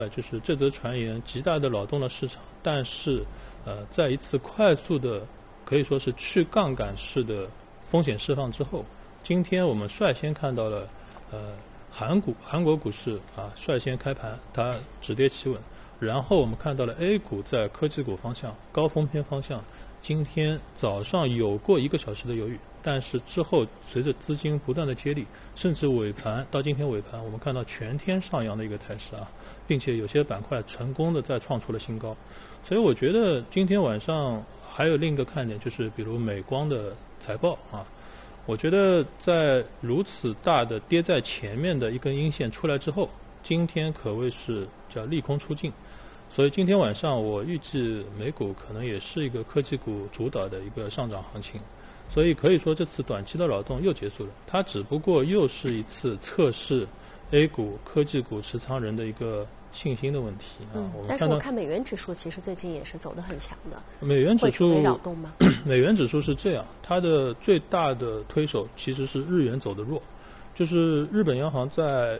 就是这则传言极大的扰动了市场，但是在一次快速的可以说是去杠杆式的风险释放之后，今天我们率先看到了韩国股市率先开盘它止跌企稳，然后我们看到了 A 股在科技股方向高风偏方向，今天早上有过1个小时的犹豫，但是之后随着资金不断的接力，甚至尾盘到今天尾盘，我们看到全天上扬的一个态势并且有些板块成功的再创出了新高。所以我觉得今天晚上还有另一个看点，就是比如美光的财报我觉得在如此大的跌在前面的一根阴线出来之后，今天可谓是叫利空出尽。所以今天晚上我预计美股可能也是一个科技股主导的一个上涨行情，所以可以说这次短期的扰动又结束了，它只不过又是一次测试 A 股科技股持仓人的一个信心的问题但是我看美元指数其实最近也是走得很强的。 美元指数会成为扰动吗？ 美元指数是这样，它的最大的推手其实是日元走得弱，就是日本央行在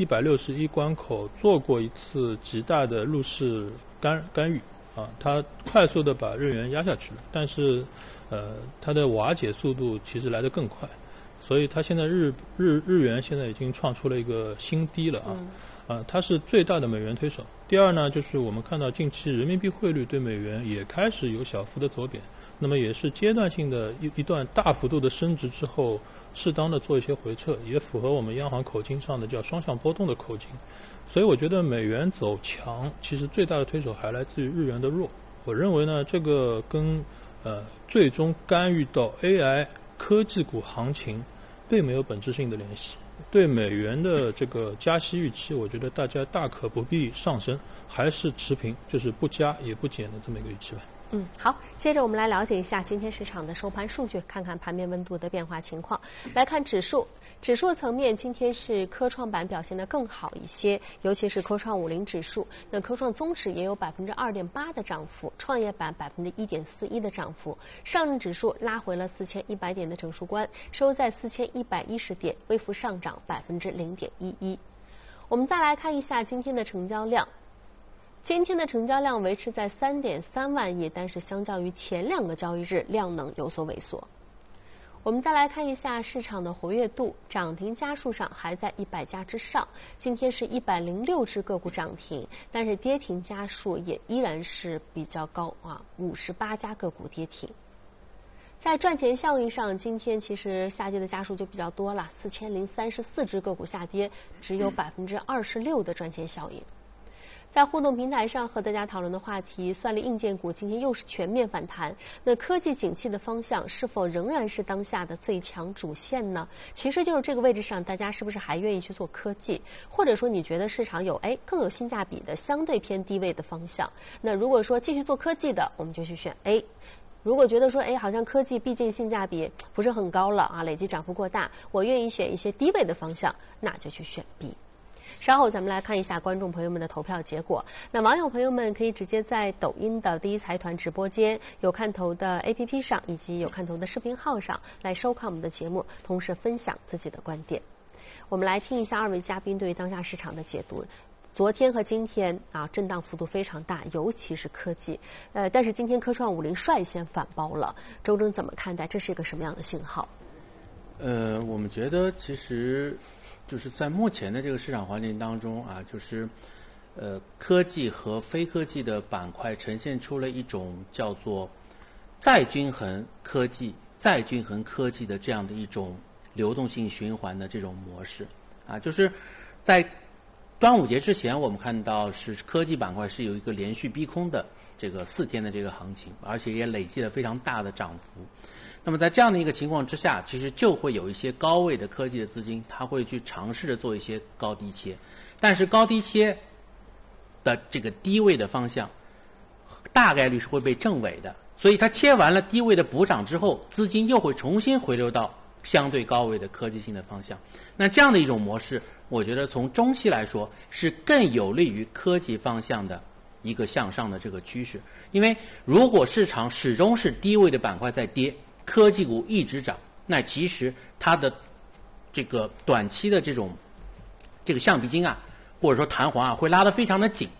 161关口做过一次极大的入市干预它快速的把日元压下去了，但是它的瓦解速度其实来得更快，所以它现在日元现在已经创出了一个新低了它是最大的美元推手。第二呢，就是我们看到近期人民币汇率对美元也开始有小幅的走贬，那么也是阶段性的一段大幅度的升值之后，适当的做一些回撤，也符合我们央行口径上的叫双向波动的口径。所以我觉得美元走强，其实最大的推手还来自于日元的弱。我认为呢，这个跟最终干预到 AI 科技股行情并没有本质性的联系。对美元的这个加息预期，我觉得大家大可不必上升，还是持平，就是不加也不减的这么一个预期吧。 好，接着我们来了解一下今天市场的收盘数据，看看盘面温度的变化情况。来看指数层面，今天是科创板表现得更好一些，尤其是科创50指数。那科创综指也有2.8%的涨幅，创业板1.41%的涨幅。上证指数拉回了4100点的整数关，收在4110点，微幅上涨0.11%。我们再来看一下今天的成交量。今天的成交量维持在3.3万亿，但是相较于前2个交易日，量能有所萎缩。我们再来看一下市场的活跃度，涨停家数上还在100家之上，今天是106只个股涨停，但是跌停家数也依然是比较高58家个股跌停。在赚钱效应上，今天其实下跌的家数就比较多了，4034只个股下跌，只有26%的赚钱效应。在互动平台上和大家讨论的话题，算力硬件股今天又是全面反弹，那科技景气的方向是否仍然是当下的最强主线呢？其实就是这个位置上，大家是不是还愿意去做科技，或者说你觉得市场有更有性价比的相对偏低位的方向？那如果说继续做科技的，我们就去选 A。如果觉得说好像科技毕竟性价比不是很高了累计涨幅过大，我愿意选一些低位的方向，那就去选 B。稍后咱们来看一下观众朋友们的投票结果。那网友朋友们可以直接在抖音的第一财团直播间、有看头的 APP 上以及有看头的视频号上来收看我们的节目，同时分享自己的观点。我们来听一下2位嘉宾对于当下市场的解读。昨天和今天震荡幅度非常大，尤其是科技。但是今天科创50率先反包了，周征怎么看待？这是一个什么样的信号？ 我们觉得其实就是在目前的这个市场环境当中就是科技和非科技的板块呈现出了一种叫做再均衡科技、再均衡科技的这样的一种流动性循环的这种模式就是在端午节之前，我们看到是科技板块是有一个连续逼空的这个4天的这个行情，而且也累积了非常大的涨幅。那么在这样的一个情况之下，其实就会有一些高位的科技的资金，它会去尝试着做一些高低切，但是高低切的这个低位的方向大概率是会被正尾的，所以它切完了低位的补涨之后，资金又会重新回流到相对高位的科技性的方向。那这样的一种模式，我觉得从中期来说是更有利于科技方向的一个向上的这个趋势。因为如果市场始终是低位的板块在跌，科技股一直涨，那其实它的这个短期的这个橡皮筋或者说弹簧啊会拉得非常的紧。